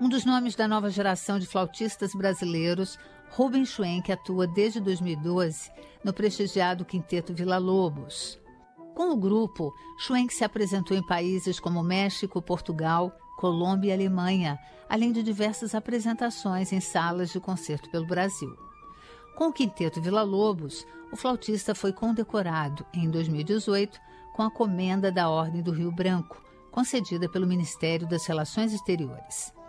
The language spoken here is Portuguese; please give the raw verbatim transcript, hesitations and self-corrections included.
Um dos nomes da nova geração de flautistas brasileiros, Rubem Schwenk atua desde dois mil e doze no prestigiado Quinteto Villa-Lobos. Com o grupo, Schwenk se apresentou em países como México, Portugal, Colômbia e Alemanha, além de diversas apresentações em salas de concerto pelo Brasil. Com o Quinteto Villa-Lobos, o flautista foi condecorado, em dois mil e dezoito, com a Comenda da Ordem do Rio Branco, concedida pelo Ministério das Relações Exteriores.